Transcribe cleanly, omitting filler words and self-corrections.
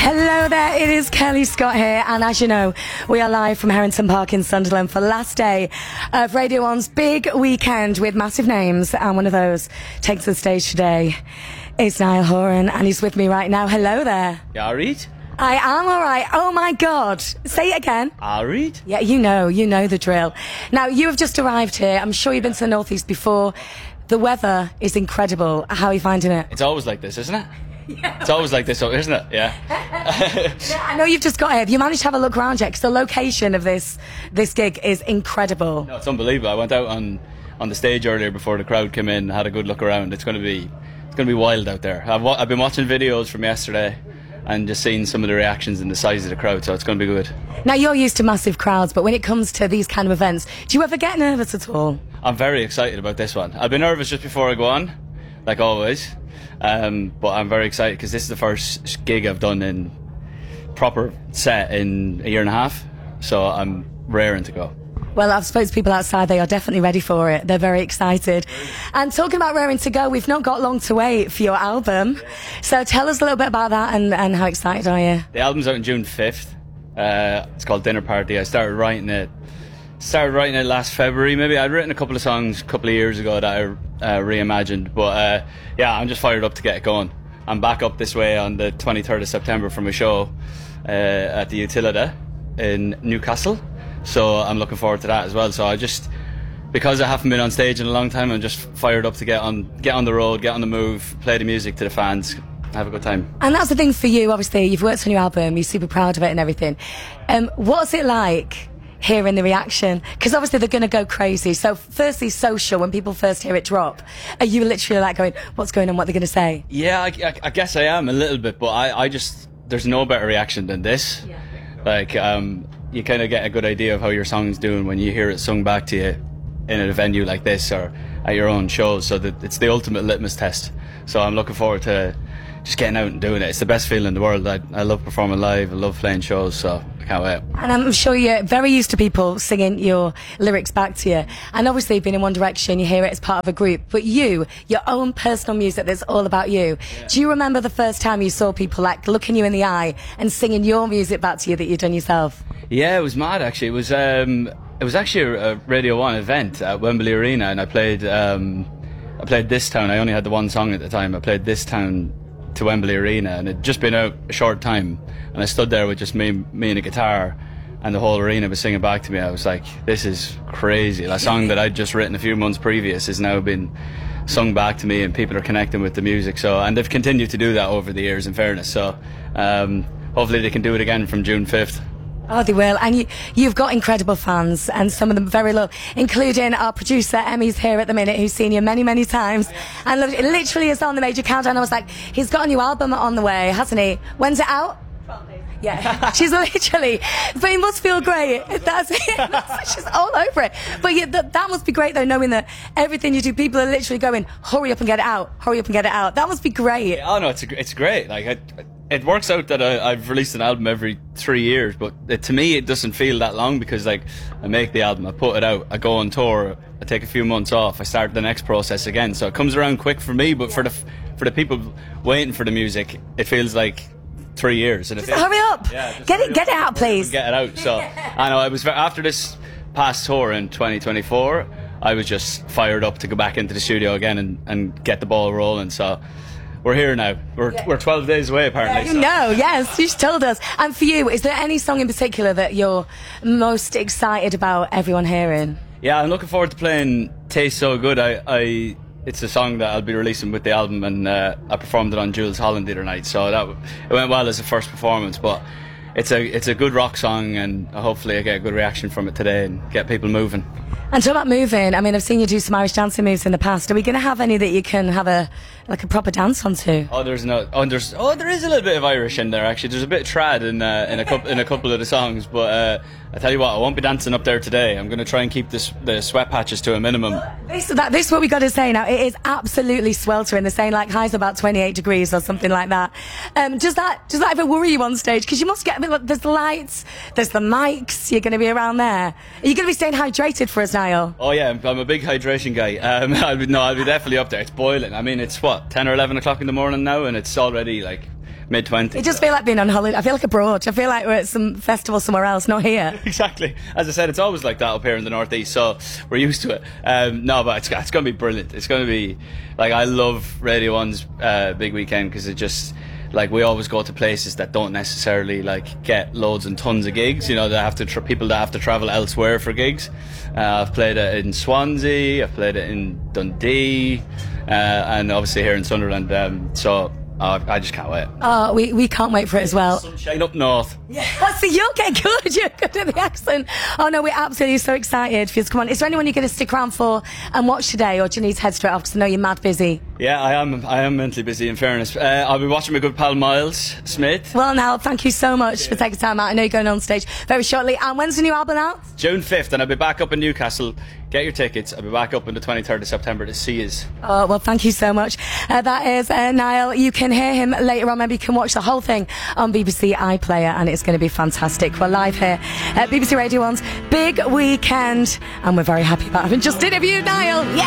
Hello there, it is Kelly Scott here, and as you know, we are live from Harrington Park in Sunderland for the last day of Radio 1's big weekend with massive names, and one of those takes the stage today is Niall Horan, and he's with me right now. Hello there. You alright? I am alright. Oh my God. Say it again. Alright? Yeah, you know the drill. Now, you have just arrived here. I'm sure you've been to the Northeast before. The weather is incredible. How are you finding it? It's always like this, isn't it? Yeah. It's always like this, isn't it? Yeah. Yeah, I know you've just got here. Have you managed to have a look around yet? Because the location of this gig is incredible. No, it's unbelievable. I went out on the stage earlier before the crowd came in, had a good look around. It's going to be wild out there. I've been watching videos from yesterday and just seeing some of the reactions and the size of the crowd, so it's going to be good. Now, you're used to massive crowds, but when it comes to these kind of events, do you ever get nervous at all? I'm very excited about this one. I've been nervous just before I go on, like always. But I'm very excited because this is the first gig I've done in proper set in a year and a half, so I'm raring to go. Well, I've spoken to people outside. They are definitely ready for it. They're very excited. And talking about raring to go, we've not got long to wait for your album. So tell us a little bit about that and how excited are you? The album's out on June 5th. It's called Dinner Party. I started writing it last February. Maybe I'd written a couple of songs a couple of years ago that I reimagined, but yeah, I'm just fired up to get it going. I'm back up this way on the 23rd of September from a show at the Utilita in Newcastle, so I'm looking forward to that as well. So because I haven't been on stage in a long time, I'm just fired up to get on the road, get on the move, play the music to the fans, have a good time. And that's the thing for you, obviously. You've worked on your album, you're super proud of it and everything. What's it like hearing the reaction? Because obviously they're going to go crazy. So firstly, social, when people first hear it drop, are you literally like going, what's going on, what they're going to say? Yeah, I guess I am a little bit, but I just, there's no better reaction than this. Yeah. Like, you kind of get a good idea of how your song's doing when you hear it sung back to you in a venue like this or at your own shows, so that it's the ultimate litmus test. So I'm looking forward to just getting out and doing it. It's the best feeling in the world. I love performing live, I love playing shows, so I can't wait. And I'm sure you're very used to people singing your lyrics back to you. And obviously you've been in One Direction, you hear it as part of a group, but your own personal music that's all about you. Yeah. Do you remember the first time you saw people like looking you in the eye and singing your music back to you that you'd done yourself? Yeah, it was mad actually. It was actually a Radio 1 event at Wembley Arena, and I played This Town. I only had the one song at the time. I played This Town to Wembley Arena, and it'd just been out a short time, and I stood there with just me and a guitar, and the whole arena was singing back to me. I was like, this is crazy. A song that I'd just written a few months previous has now been sung back to me, and people are connecting with the music. So, and they've continued to do that over the years, in fairness. So hopefully they can do it again from June 5th. Oh, they will. And you've got incredible fans, and some of them very low, including our producer, Emmy's here at the minute, who's seen you many, many times. And it literally is on the Major Countdown. I was like, he's got a new album on the way, hasn't he? When's it out? 12 days. Yeah, she's literally, but it must feel great. She's all over it. But yeah, that must be great though, knowing that everything you do, people are literally going, hurry up and get it out, hurry up and get it out. That must be great. Oh no, it's great. Like, it works out that I've released an album every 3 years, but to me it doesn't feel that long, because like I make the album, I put it out, I go on tour, I take a few months off, I start the next process again. So it comes around quick for me, but for the people waiting for the music, it feels like 3 years. And just hurry up! Yeah, get it out, please. Get it out. So I know after this past tour in 2024, I was just fired up to go back into the studio again and get the ball rolling. So we're here now. We're 12 days away, apparently. So. No, yes, you just told us. And for you, is there any song in particular that you're most excited about everyone hearing? Yeah, I'm looking forward to playing Taste So Good. It's a song that I'll be releasing with the album, and I performed it on Jules Holland the other night, so it went well as a first performance. But it's a good rock song, and hopefully I get a good reaction from it today and get people moving. And talk about moving, I mean, I've seen you do some Irish dancing moves in the past. Are we going to have any that you can have a proper dance onto? There is a little bit of Irish in there, actually. There's a bit of trad in a couple of the songs, but I tell you what, I won't be dancing up there today. I'm going to try and keep the sweat patches to a minimum. This is what we got to say now. It is absolutely sweltering. They're saying like highs about 28 degrees or something like that. Does that ever worry you on stage? Because you must get a bit. There's the lights, there's the mics. You're going to be around there. Are you going to be staying hydrated for us, Niall? Oh yeah, I'm a big hydration guy. I'll be definitely up there. It's boiling. I mean, it's what, 10 or 11 o'clock in the morning now, and it's already like mid-20s. It just feel like being on holiday. I feel like abroad. I feel like we're at some festival somewhere else, not here. Exactly. As I said, it's always like that up here in the northeast, so we're used to it. No, but it's going to be brilliant. It's going to be like, I love Radio 1's big weekend because it just, like, we always go to places that don't necessarily like get loads and tons of gigs. You know, they have to people that have to travel elsewhere for gigs. I've played it in Swansea. I've played it in Dundee, and obviously here in Sunderland. So I just can't wait. Oh, we can't wait for it as well. Sunshine up north. Yeah, so you'll get good. You're good at the accent. Oh no, we're absolutely so excited for you to come on. Is there anyone you're going to stick around for and watch today, or do you need to head straight off? Because I know you're mad busy. Yeah, I am mentally busy, in fairness. I'll be watching my good pal Miles Smith. Well, now, thank you so much for taking time out. I know you're going on stage very shortly. And when's the new album out? June 5th, and I'll be back up in Newcastle. Get your tickets. I'll be back up on the 23rd of September to see us. Oh, well, thank you so much. That is Niall. You can hear him later on. Maybe you can watch the whole thing on BBC iPlayer, and it's going to be fantastic. We're live here at BBC Radio 1's Big Weekend, and we're very happy about having just interviewed Niall. Yeah!